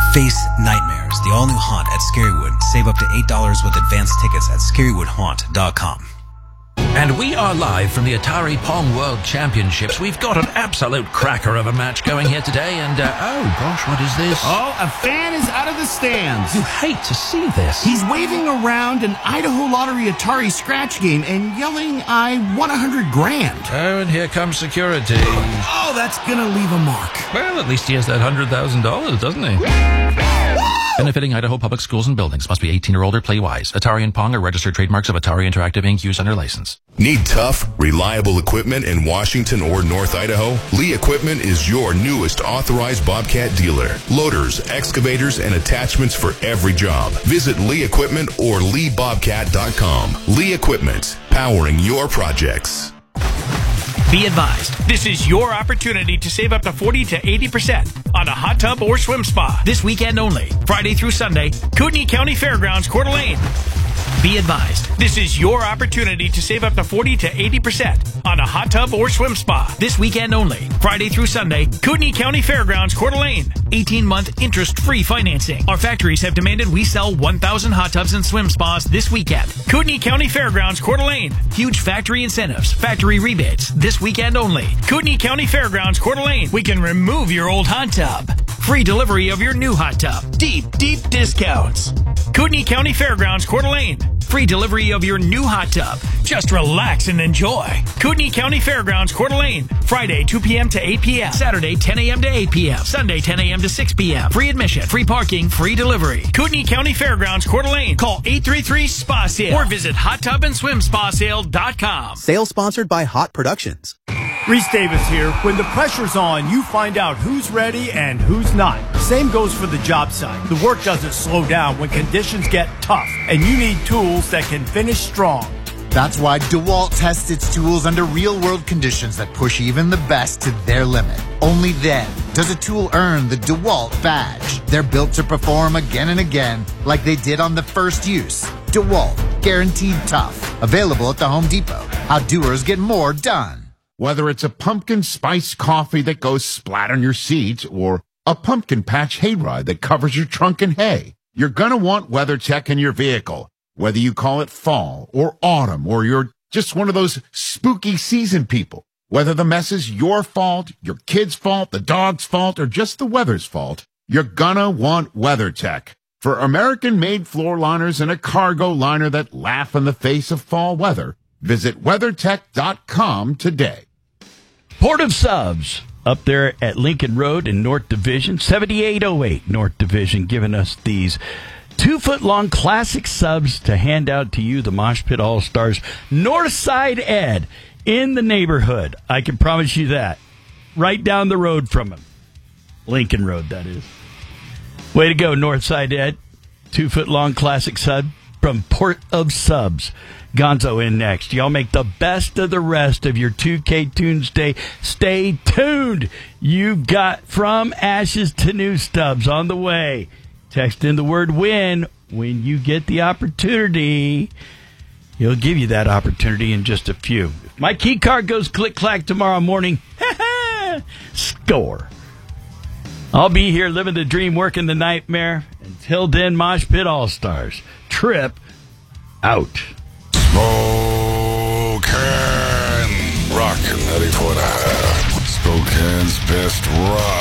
Face nightmares. The all-new Haunt at Scarywood. Save up to $8 with advanced tickets at scarywoodhaunt.com. And we are live from the Atari Pong World Championships. We've got an absolute cracker of a match going here today, and oh gosh, what is this? Oh, a fan is out of the stands. You hate to see this. He's waving around an Idaho Lottery Atari scratch game and yelling, "I won $100,000." Oh, and here comes security. Oh, that's gonna leave a mark. Well, at least he has that $100,000, doesn't he? Benefiting Idaho Public Schools and Buildings. Must be 18 or older. Play wise. Atari and Pong are registered trademarks of Atari Interactive Inc. Used under license. Need tough, reliable equipment in Washington or North Idaho? Lee Equipment is your newest authorized Bobcat dealer. Loaders, excavators, and attachments for every job. Visit Lee Equipment or LeeBobcat.com. Lee Equipment, powering your projects. Be advised, this is your opportunity to save up to 40 to 80% on a hot tub or swim spa. This weekend only, Friday through Sunday, Kootenai County Fairgrounds, Coeur d'Alene. Be advised, this is your opportunity to save up to 40 to 80% on a hot tub or swim spa. This weekend only, Friday through Sunday, Kootenai County Fairgrounds, Coeur d'Alene. 18-month interest-free financing. Our factories have demanded we sell 1,000 hot tubs and swim spas this weekend. Kootenai County Fairgrounds, Coeur d'Alene. Huge factory incentives, factory rebates. This weekend only, Kootenai County Fairgrounds, Coeur d'Alene. We can remove your old hot tub. Free delivery of your new hot tub. Deep discounts. Kootenai County Fairgrounds, Coeur d'Alene. Free delivery of your new hot tub. Just relax and enjoy. Kootenai County Fairgrounds, Coeur d'Alene. Friday, 2 p.m. to 8 p.m. Saturday, 10 a.m. to 8 p.m. Sunday, 10 a.m. to 6 p.m. Free admission, free parking, free delivery. Kootenai County Fairgrounds, Coeur d'Alene. Call 833-SPA-SALE or visit HotTubAndSwimSpaSale.com. Sale sponsored by Hot Productions. Reese Davis here. When the pressure's on, you find out who's ready and who's not. Same goes for the job site. The work doesn't slow down when conditions get tough, and you need tools that can finish strong. That's why DeWalt tests its tools under real-world conditions that push even the best to their limit. Only then does a tool earn the DeWalt badge. They're built to perform again and again like they did on the first use. DeWalt, guaranteed tough. Available at the Home Depot. How doers get more done. Whether it's a pumpkin spice coffee that goes splat on your seat or a pumpkin patch hayride that covers your trunk in hay, you're going to want WeatherTech in your vehicle. Whether you call it fall or autumn or you're just one of those spooky season people, whether the mess is your fault, your kid's fault, the dog's fault, or just the weather's fault, you're going to want WeatherTech. For American-made floor liners and a cargo liner that laugh in the face of fall weather, visit WeatherTech.com today. Port of Subs up there at Lincoln Road in North Division, 7808 North Division, giving us these 2-foot-long classic subs to hand out to you, the Mosh Pit All-Stars. Northside Ed in the neighborhood. I can promise you that. Right down the road from him. Lincoln Road, that is. Way to go, Northside Ed. 2-foot-long classic sub from Port of Subs. Gonzo in next. Y'all make the best of the rest of your 2K Tunes Day. Stay tuned. You've got From Ashes to New Stubs on the way. Text in the word WIN when you get the opportunity. He'll give you that opportunity in just a few. If my key card goes click-clack tomorrow morning, score. I'll be here living the dream, working the nightmare. Until then, Mosh Pit All-Stars. Trip out. Spokane Rock 94.5. Spokane's best rock.